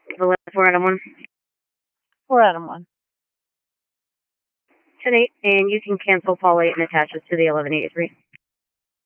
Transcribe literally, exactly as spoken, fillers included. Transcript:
The four Adam one. Four Adam one. ten eight, and you can cancel Paul eight and attach us to the eleven eighty-three.